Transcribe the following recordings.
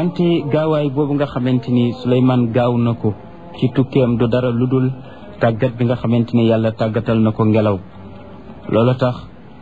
wante gaawaay boobu nga xamante ni Suleymaan gaaw na ko ci tukkeem du dara lu dul tàggat bi nga xamante ni yàlla tàggatal na ko ngelaw loola tax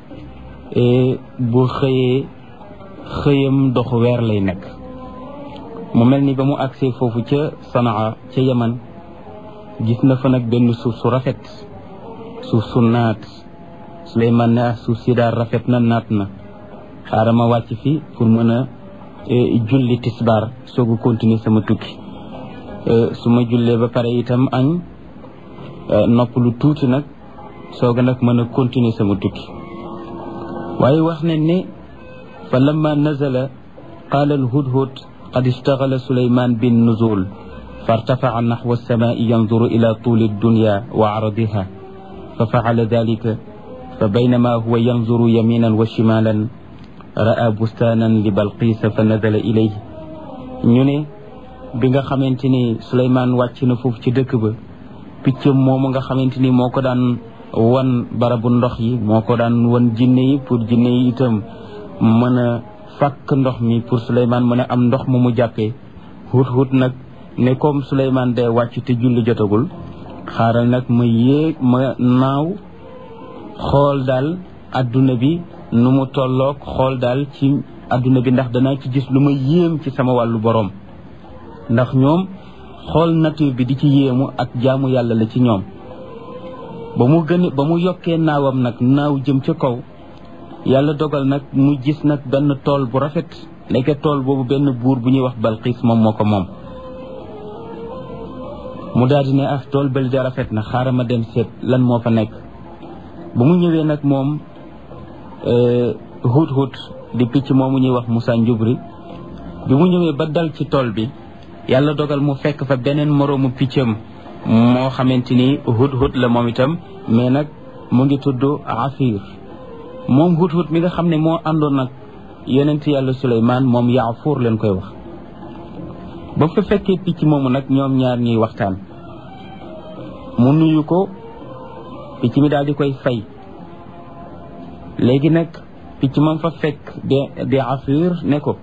bu xëyam doxu weer lay nekk mu mel ni ba mu agsee foofu ca Sanaa ca Yaman gis na fa nag benn suuf su rafet suuf su naat Suleymaan ne suuf si daal rafet na naat na xaaral ma wàcc fi pour mën a julli tisbaar soog a continuer sama tukki su ma jullee ba pare itam añ nopp lu tuuti nag soog a nag mën a continuer sama tukki waaye wax nañ ne fa lamma nazala qaala alhudhud qad ishtaghala Suleymaan bin nuzul فارتفع نحو السماء ينظر إلى طول الدنيا وعرضها ففعل ذلك فبينما هو ينظر يمينا وشمالا رأى بستانا لبلقيس فنزل إليه ñu ne bi nga xamante ni Suleymaan wàcc na foofu ci dëkk ba picc moomu nga xamante ni moo ko daan wan barabu ndox yi moo ko daan wan jinne yi pour jinne yi itam mën a fàkk ndox mi pour Suleymaan mën a am ndox mu mu jàppee hut nag ne comme Suleymaan day wàcc te julli jotagul xaaral nag ma yéeg ma naaw xool daal adduna bi nu mu tolloog xool daal ci adduna bi ndax danaa ci gis lu ma yéem ci sama wàllu boroom ndax ñoom xool nature bi di ci yéemu ak jaamu yàlla la ci ñoom ba mu yokkee naawam nag naaw jëm ca kaw yàlla dogal nag mu gis nag benn tool bu rafet nekk tool boobu benn buur bu ñuy wax Balqiis moom moo ko moom mu daal di ne tool bële de rafet na xaaral ma dem seet lan moo fa nekk ba mu ñëwee nag moom hut di picc moomu ñuy wax Musaa Njubri bi mu ñëwee ba dal ci tool bi yàlla dogal mu fekk fa beneen moroomu piccam moo xamante ni hut la moom itam mais nag mu ngi tudd Afir moom hut mi nga xam ne moo àndoon nag yonent yàlla Suleymaan moom Yaafuur leen koy wax ba fa fekkee picc moomu nag ñoom ñaar ñuy waxtaan mu nuyu ko picc mi daal di koy fay léegi nag picc moom fa fekk de Afir ne ko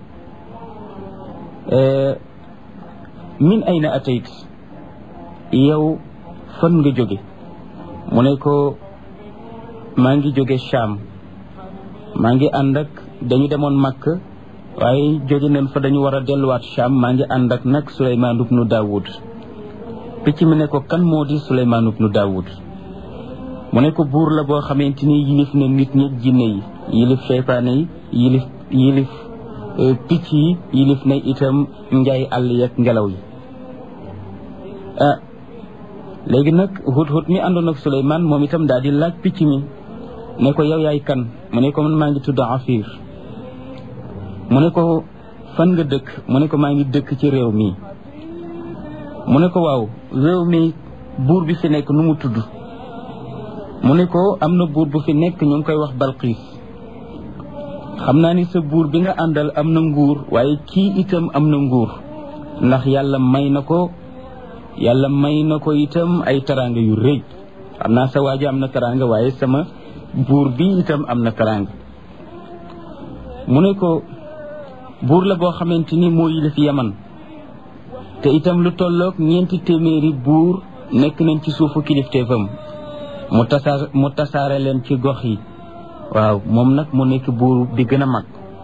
min ayna atayt yow fan nga jóge mu ne ko maa ngi jóge Sham maa ngi ànd ak dañu demoon Makk waaye jóge nañ fa dañu war a delluwaat Sham maa ngi ànd ak nag Suleymaan ibnu Daawud picc mi ne ko kan moo di Suleymaan ibnu Daawud mu ne ko buur la boo xamante ni yilif na nit ñi jinne yi yilif seytaane yi yilif picc yi yilif na itam njaay àll yeeg ngelaw yi léegi nag hut mi àndoon ak Suleymaan moom itam daal di laaj picc mi ne ko yow yaay kan mu ne ko man maa ngi tudd Afir mu ne ko fan nga dëkk mu ne ko maa ngi dëkk ci réew mi mu ne ko waaw réew mi buur bi fi nekk nu mu tudd mu ne ko am na buur bu fi nekk ñu ngi koy wax Balqiis xam naa ni sa buur bi nga àndal am na nguur waaye kii itam am na nguur ndax yàlla may na ko itam ay taraanga yu rëy xam naa sa waaji am na taraanga waaye sama buur bi itam am na taraanga mu ne ko buur la boo xamante ni moo yilif Yaman te itam lu tolloog 4 téeméeri buur nekk nañ ci suufu kilifteefam mu tasaare leen ci gox yi waaw moom nag mu nekk buur bi gën a mag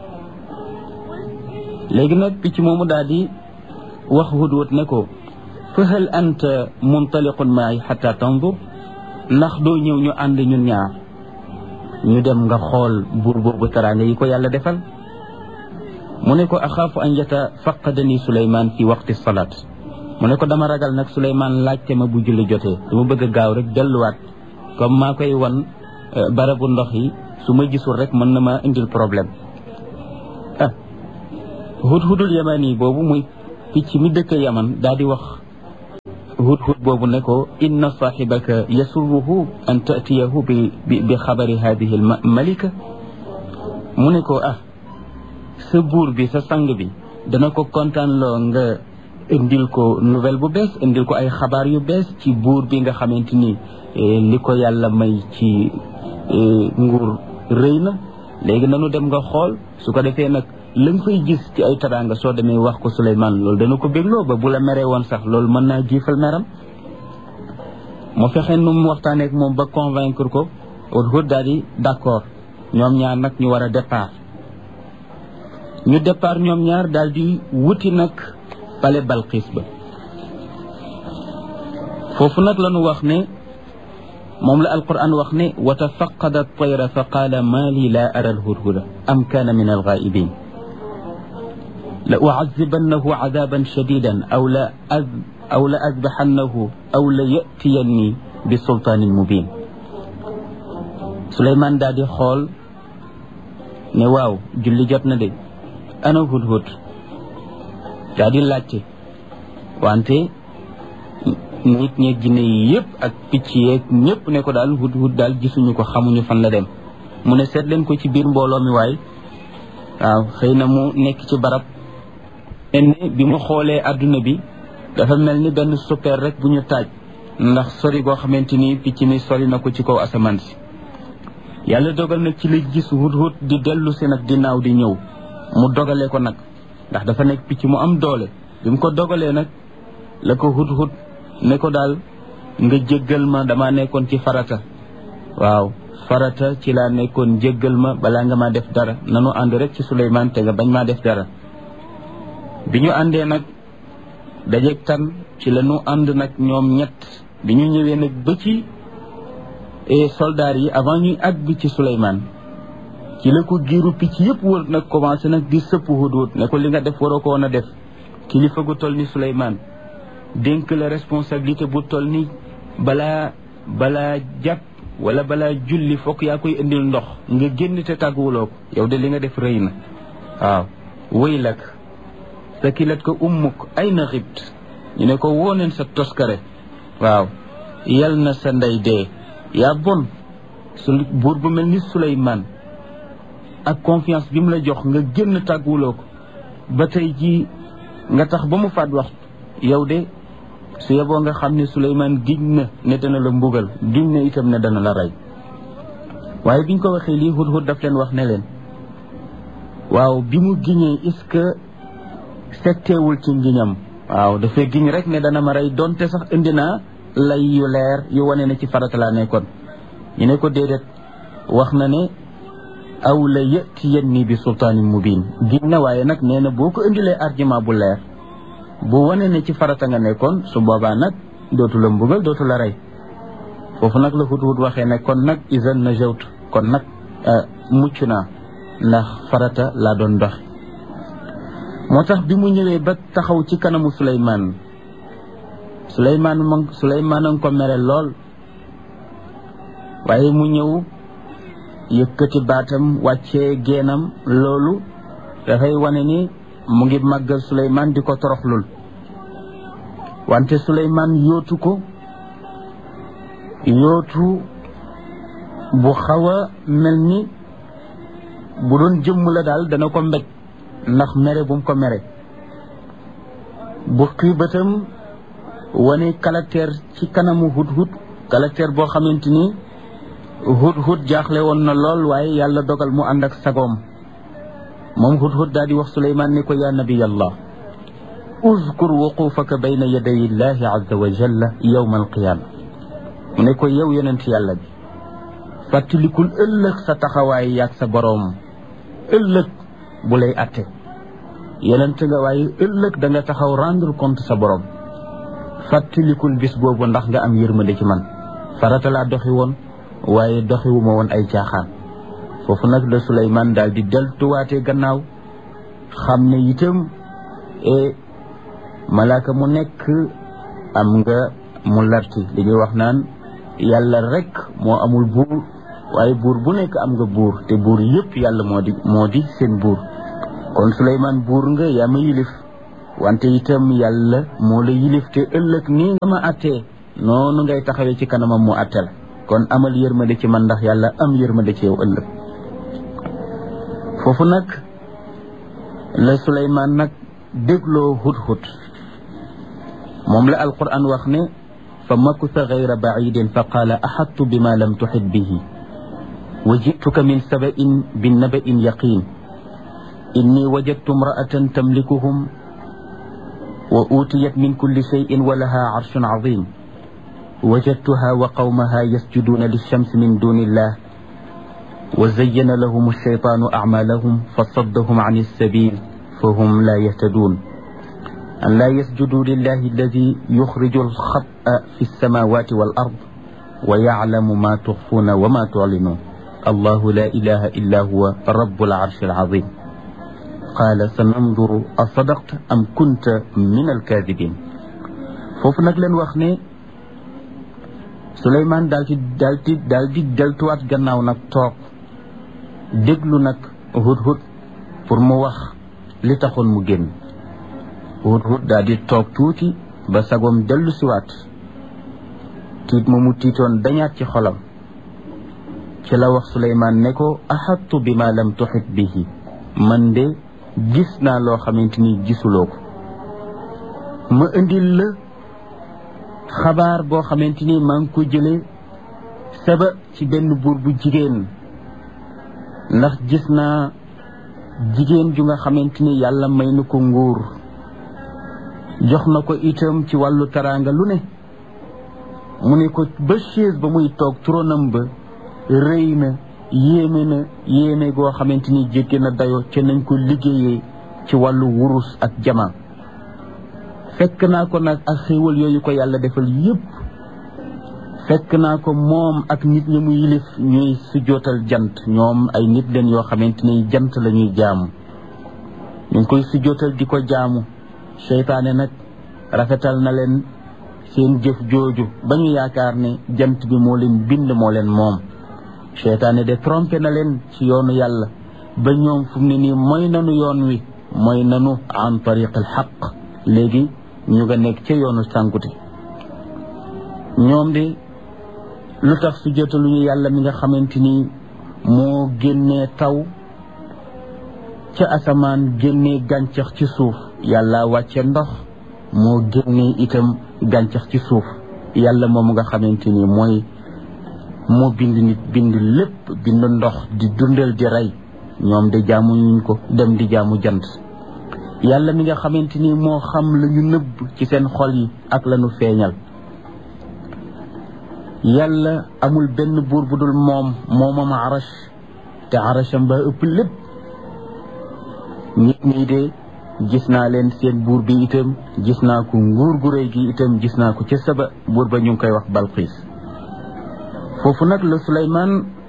léegi nag picc moomu daal di wax hudhud ne ko fa hal anta muntaliqun maay xata tandur ndax doo ñëw ñu ànd ñun ñaar ñu dem nga xool buur boobu taraanga yi ko yàlla defal mu ne ko axaafu an yatafaqadani Suleymaan fi waqti salaat mu ne ko dama ragal nag Suleymaan laajte ma bu julli jotee dama bëgg a gaaw rek delluwaat comme maa koy wan barabu ndox yi su ma gisul rek mën na ma indil problème hudhudul yamani boobu muy picc mi dëkk Yaman daal di wax hudhud boobu ne ko inna saaxibaka yasurruhu an taatiyahu bi xabari hadihi malika mu ne ko sa buur bi sa sang bi dana ko kontaan loo nga indil ko nouvelle bu bees indil ko ay xabaar yu bees ci buur bi nga xamante ni li ko yàlla may ci nguur rëy na léegi nanu dem nga xool su ko defee nag la nga fay gis ci ay teraanga soo demee wax ko Souleymane loolu dana ko bégloo ba bu la meree woon sax loolu mën naa jiifal meram mu fexe nu mu waxtaanee ak moom ba convaincre ko Hudhud daal di d'accord ñoom ñaar nag ñu war a départ ñoom ñaar daal di wuti nag palais Balqis ba foofu nag la ñu wax ne moom la alquran wax ne wa tafaqada at-tayra fa qaala ma li laa ara al-hudhuda am kaana min al-ghaa'ibin la u'azzibannahu 'adaaban shadiidan aw la azbahannahu aw la ya'tiyanni bi sultaanin mubiin Souleymane daal di xool ne waaw julli jot na de ana Hudhud daal di laajte wante nit ñeeg jinne yi yëpp ak picc yeeg ñëpp ne ko daal Hudhud daal gisuñu ko xamuñu fan la dem mu ne seet leen ko ci biir mbooloo mi waay waaw xëy na mu nekk ci barab ne bi mu xoolee adduna bi dafa mel ni benn super rek bu ñu taaj ndax sori goo xamante ni picc mi sori na ko ci kaw asamaan si yàlla dogal nag ci la gis Hudhud di dellu si nag di naaw di ñëw mu dogalee ko nag ndax dafa nekk picc mu am doole bi mu ko dogalee nag la ko Hudhud ne ko daal nga jéggal ma dama nekkoon ci farata waaw farata ci laa nekkoon jéggal ma balaa nga ma def dara nanu ànd rek ci Souleymane te nga bañ maa def dara bi ñu àndee nag dajeeg tan ci la ñu ànd nag ñoom ñett bi ñu ñëwee nag ba ci soldats yi avant ñuy àgg ci Souleymane ci la ko giiru picc yëpp wër nag commencé nag di sëpp Hudhud ne ko li nga def waroo ko woon a def kilifa gu toll ni Souleymane dénk la responsabilité bu toll ni balaa jàpp wala balaa julli fokk yaa koy indil ndox nga génn te tàgguwuloo ko yow de li nga def rëy na waaw waylak sakilat ko ummuk ay na xibt ñu ne ko wooneen sa toskare waaw yal na sa ndey dee yaa bon buur bu mel ni Souleymane ak confiance bi mu la jox nga génn tàgguwuloo ko ba tey jii nga tax ba mu faat waxtu yow de su yeboo nga xam ne Souleymane giñ na ne dana la mbugal giñ na itam ne dana la rey waaye biñ ko waxee lii Hudhud daf leen wax ne leen waaw bi mu giñee est-ce que setteewul ci ngiñam waaw dafay giñ rek ne dana ma rey donte sax indi naa lay yu leer yu wane ne ci farata laa nekkoon ñu ne ko déedéet wax na ne aw la yatiyanni bi sultaanin mubiin giñ na waaye nag nee na boo ko indilee argument bu leer bu wane ne ci farata nga nekkoon su boobaa nag dootu la mbugal dootu la rey foofu nag la Hudhud waxee ne kon nag izan najawtu kon nag mucc naa ndax farata laa doon dox moo tax bi mu ñëwee ba taxaw ci kanamu Souleymane Souleymane a ngi ko mere lool waaye mu ñëw yëkkati baatam wàccee geenam loolu dafay wane ni mu ngi màggal Souleymane di ko toroxlul wante Souleymane yootu ko yootu bu xaw a mel ni bu doon jëmm la daal dana ko mbéj ndax mere bu mu ko mere bu xiibatam wane caractère ci kanamu Hudhud caractère boo xamante ni Hudhud jaaxle woon na lool waaye yàlla dogal mu ànd ak sagoom moom Hudhud daal di wax Souleymane ne ko yaa nabiyallah uzkur wuqufaka bayna yaday illahi azza wa jalla yawma alqiyama mu ne ko yow yonent yàlla bi fàttalikul ëllëg sa taxawaay yaag sa boroom ëllëg bu lay atte yonent nga waaye ëllëg da nga taxaw rendre compte sa boroom fàttalikul bis boobu ndax nga am yërmande ci man farata laa doxi woon waaye doxiwuma woon ay caaxaan foofu nag la Souleymane daal di deltuwaatee gannaaw xam ne itam malaaka mu nekk am nga mu larti li ñuy wax naan yàlla rek moo amul buur waaye buur bu nekk am nga buur te buur yëpp yàlla moo di seen buur kon Souleymane buur nga yaa ma yilif wante itam yàlla moo la yilif te ëllëg nii nga ma attee noonu ngay taxawee ci kanamam mu atte la kon amal yërmande ci man ndax yàlla am yërmande ci yow ëllëg foofu nag la Souleymane nag dégloo Hudhud moom la alquran wax ne fa makutha gayra bacidin fa qaala axattu bima lam tuxit bihi wa jituka min sabain bi nabain yaqin inni wajadtu imra'atan tamlikuhum wa utiyat min kulli shay'in wa laha 'arshun 'azim wajadtuha wa qawmaha yasjuduna lish-shamsi min dunillah wa zayyana lahum ash-shaytanu a'malahum fasaddahum 'ani as-sabil fahum la yahtadun an la yasjudu lillahi alladhi yukhriju al-khab'a fi as-samawati wal-ard wa ya'lamu ma tukhfuna wa ma tu'linun allahu la ilaha illa huwa rabbul 'arshil 'azim qaala sananzuru asadaqta am kunta min al-kaadibin. foofu nag leen wax ne Suleymaan daal di deltuwaat gannaaw nag toog déglu nag Hudhud pour mu wax li taxoon mu génn. Hudhud daal di toog tuuti ba sagoom dellu siwaat tiit ma mu tiitoon dañaat ci xolam ci la wax Suleymaan ne ko axattu bi ma lam tuxit bihi man de gis naa loo xamante ni gisuloo ko ma indil la xabaar boo xamante ni maa ngi ko jëlee Saba ci benn buur bu jigéen ndax gis naa jigéen ju nga xamante ni yàlla may na ko nguur jox na ko itam ci wàllu teraanga lu ne mu ne ko ba chaise ba muy toog tronam ba rëy na yéeme goo xamante ni jéggi na dayo ca nañ ko liggéeyee ci wàllu wurus ak jama fekk naa ko nag ak xéewal yooyu ko yàlla defal yépp fekk naa ko moom ak nit ñi mu yilif ñuy sujjootal jant ñoom ay nit leen yoo xamante ni jant la ñuy jaamu ñu ngi koy sujjootal di ko jaamu seytaane nag rafetal na leen seen jëf jooju ba ñu yaakaar ne jant bi moo leen bind moo leen moom seytaane de trompé na leen ci yoonu yàlla ba ñoom fu mu ne nii mooy nanu yoon wi mooy nanu an tariq al xaq léegi ñu nga nekk ca yoonu sànkute ñoom de lu tax su jotaluñu yàlla mi nga xamante ni moo génnee taw ca asamaan génnee gàncax ci suuf yàlla wàcce ndox moo génnee itam gàncax ci suuf yàlla moom nga xamante ni moo bind nit bind lépp bind ndox di dundal di rey ñoom de jaamuñuñ ko dem di jaamu jant yàlla mi nga xamante ni moo xam la ñu nëbb ci seen xol yi ak la ñu feeñal yàlla amul benn buur bu dul moomam arash te arasham ba ëpp lépp nit ñi de gis naa leen seen buur bi itam gis naa ko nguur gu rëy gi itam gis naa ko ca Saba buur ba ñu ngi koy wax Balqiis foofu nag la Suleymaan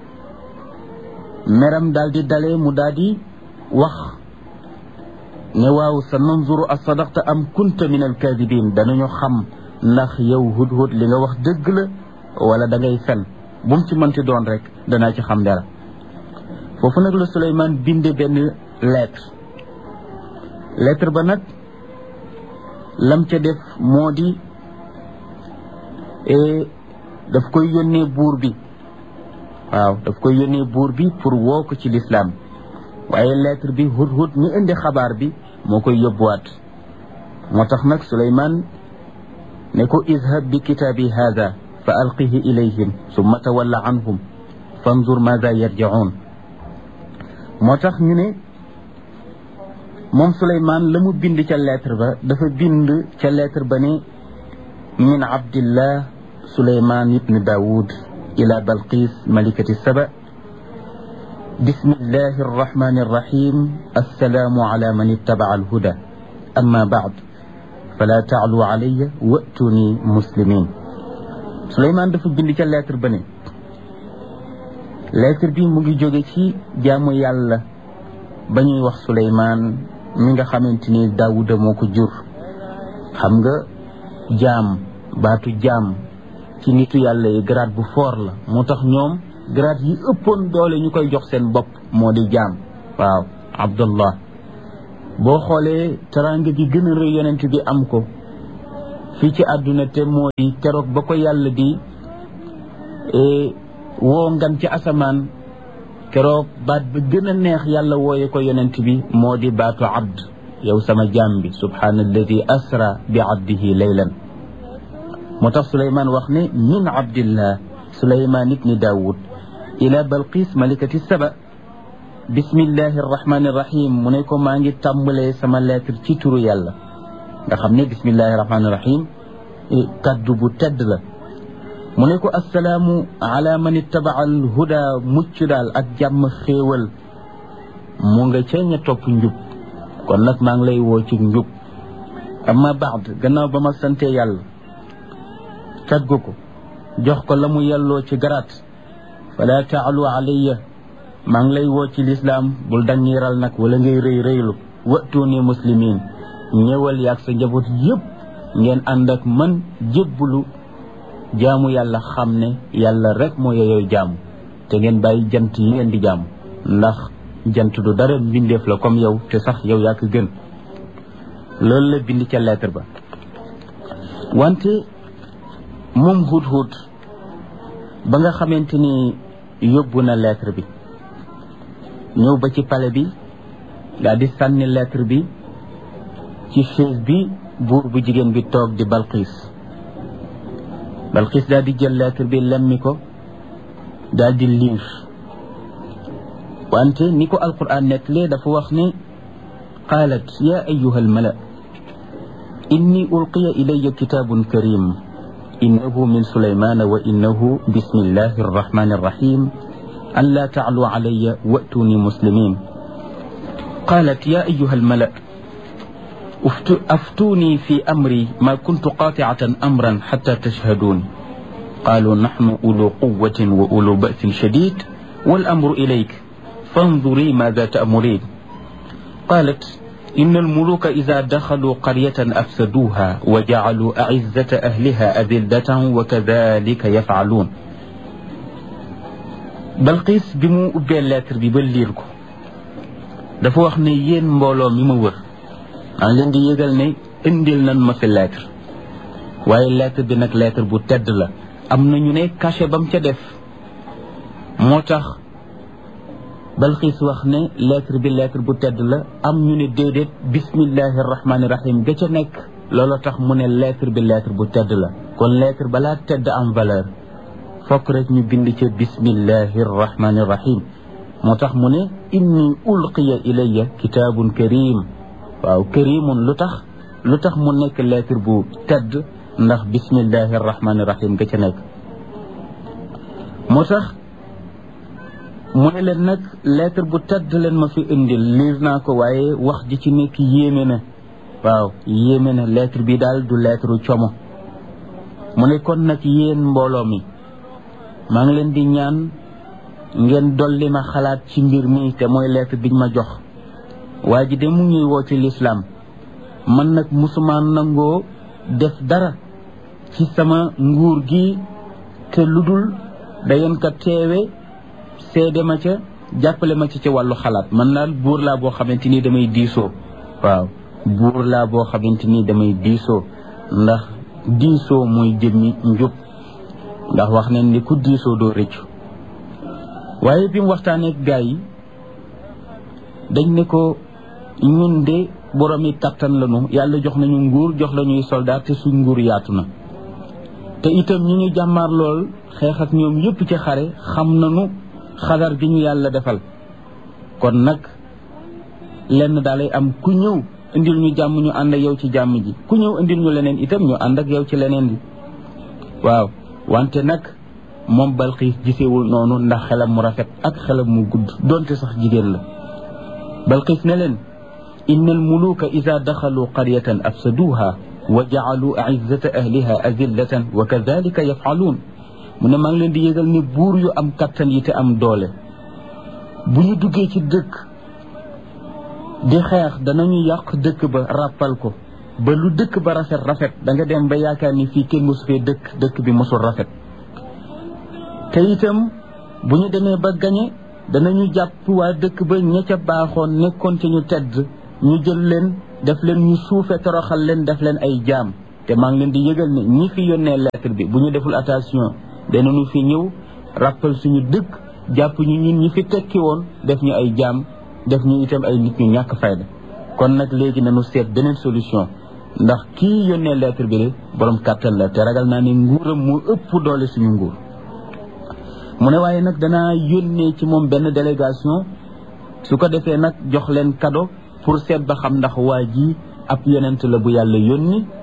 meram daal di dalee mu daal di wax ne waaw sa nanzuru asadaqta am kunta min alkaadibin danañu xam ndax yow Hudhud li nga wax dëgg la wala da ngay fen bu mu ci mënti doon rek danaa ci xam dara foofu nag la Suleymaan binde benn lettre ba nag lam ca def moo di daf koy yónnee buur bi waaw daf koy yónnee buur bi pour woo ko ci lislaam waaye lettre bi Hudhud mi indi xabaar bi moo koy yóbbuwaat moo tax nag Suleymaan ne ko izhab bi kitaabi haada fa alqihi ilayhim summa tawalla anhum fanzur maada yarji'un moo tax ñu ne moom Suleymaan la mu bind ca lettre ba dafa bind ca lettre ba ne min abdillah Suleymaan ibn Daawud ila Balqiis malikati Saba bismillahi arrahmani arrahim assalaamu ala man ittaba'a alhuda amma ba'd fala ta'lu alayya wa'tuni muslimin Suleymaan dafa bind ca lettre ba ne lettre bi mu ngi jóge ci jaamu yàlla ba ñuy wax Suleymaan mi nga xamante ni Daawuda moo ko jur xam nga jaam baatu jaam ci nitu yàlla yi grade bu fort la moo tax ñoom grade yi ëppoon doole ñu koy jox seen bopp moo di jaam waaw Abdullah boo xoolee teraanga bi gën a rëy yonent bi am ko fii ci àdduna te moo di keroog ba ko yàlla di woo ngan ci asamaan keroog baat ba gën a neex yàlla wooye ko yonent bi moo di baatu abd yow sama jaam bi subhaanalladi asra bi abdihi laylan moo tax Suleymaan wax ne min abdillah Suleymaan ibni Daawud ila Balqiis malikati Saba bismillahi rahmani rahim mu ne ko maa ngi tàmbalee sama lettre ci turu yàlla nga xam ne bismillahi rahmani rahim kaddu bu tedd la mu ne ko assalaamu ala man ittabaa al huda mucc daal ak jàmm xéewal mu nga ca ña topp njub kon nag maa ngi lay woo ci njub amma baad gannaaw ba ma sante yàlla taggu ko jox ko la mu yelloo ci garaat fala taalu alayya maa ngi lay woo ci lislaam bul dañiiral nag wala ngay rëy rëylu wa'tuuni muslimin ñëwal yaag sa njaboot yëpp ngeen ànd ak man jébbulu jaamu yàlla xam ne yàlla rek moo yeyoo jaamu te ngeen bàyyi jant yi ngeen di jaamu ndax jant du dara mbindeef la comme yow te sax yow yaa ko gën loolu la bind ca lettre ba wante moom Hudhud ba nga xamante ni yóbbu na lettre bi ñëw ba ci palais bi daal di sànni lettre bi ci chaise bi buur bu jigéen bi toog di Balqis daal di jël lettre bi lemmi ko daal di liir wante ni ko alquran nettalee dafa wax ne qaalat ya ayyuha almala inni ulqiya ilayya kitabun karim innahu min sulaymana wa innahu bismillahi arrahmani arrahim an la ta'lu alayya wa'tuni muslimin قالت يا أيها الملأ أفتوني في أمري ما كنت قاطعة أمرا حتى تشهدون قالوا نحن أولو قوة وأولو بأس شديد والأمر إليك فانظري ماذا تأمرين قالت إن الملوك إذا دخلوا قرية أفسدوها وجعلوا أعزة أهلها أذلة وكذلك يفعلون Balqis bi mu ubbee lettre bi ba liir ko dafa wax ne yéen mbooloo mi ma wër maa ngi leen di yëgal ne indil nañ ma fi lettre waaye lettre bi nag lettre bu tedd la am na ñu ne cachet bam ca def moo tax Balqis wax ne lettre bi lettre bu tedd la am ñu ne déedéet bismillahi rahmaani rahim ga ca nekk loolu tax mu ne lettre bi lettre bu tedd la kon lettre balaa tedd am valeur fokk rek ñu bind ca bismillahi rahmaani rahim moo tax mu ne inni ulqiya ilayya kitaabun karim waaw karimun lu tax mu nekk lettre bu tedd ndax bismillahi rahmaani rahim ga ca nekk moo tax mu ne leen nag lettre bu tedd leen ma fi indil liir naa ko waaye wax ji ci nekk yéeme na waaw yéeme na lettre bi daal du lettre como mu ne kon nag yéen mbooloo mi maa ngi leen di ñaan ngeen dolli ma xalaat ci mbir mi te mooy lettre biñ ma jox waa ji de mu ngi woo ci lislaam man nag musuma nangoo def dara ci sama nguur gi te lu dul dangeen ko teewe seede ma ca jàppale ma ci wàllu xalaat man daal buur laa boo xamante ni damay diisoo waaw buur laa boo xamante ni damay diisoo ndax diisoo mooy jëmmi njub ndax wax nañ ni ku diisoo doo rëccu waaye bi mu waxtaanee ak gaa yi dañ ne ko ñun de boroomi kattan lañu yàlla jox nañu nguur jox lañuy soldat te suñ nguur yaatu na te itam ñi ñu jàmmaar lool xeex ak ñoom yëpp ci xare xam nañu xadar gi ñu yàlla defal kon nag lenn daalay am ku ñëw indil ñu jàmm ñu ànd ak yow ci jàmm ji ku ñëw indil ñu leneen itam ñu ànd ak yow ci leneen li waaw wante nag moom Balqis gisewul noonu ndax xelam mu rafet ak xelam mu gudd donte sax jigéen la Balqis ne leen inna al muluka ida daxalu qaryatan afsaduha wa jaalu aizzata ahliha azillatan wa kadalika yafaluun mu ne maa ngi leen di yëgal ni buur yu am kattan yi te am doole bu ñu duggee ci dëkk di xeex danañu yàq dëkk ba ràppal ko ba lu dëkk ba rafet da nga dem ba yaakaar ni fii kenn mosu fee dëkk bi mosul rafet te itam bu ñu demee ba gañe danañu jàpp waa dëkk ba ña ca baaxoon nekkoon ci ñu tedd ñu jël leen def leen ñu suufe toroxal leen def leen ay jaam te maa ngi leen di yëgal ne ñi fi yónnee lettre bi bu ñu deful attention danañu fi ñëw rappal suñu dëkk jàpp ñu ñun ñi fi tekki woon def ñu ay jaam def ñu itam ay nit ñu ñàkk fayda kon nag léegi nañu seet beneen solution ndax kii yónnee lettre bi de borom kàttan la te ragal naa ne nguuram moo ëpp doole suñu nguur mu ne waaye nag danaa yónnee ci moom benn délégation su ko defee nag jox leen cadeau pour seet ba xam ndax waa ji ab yonent la bu yàlla yónni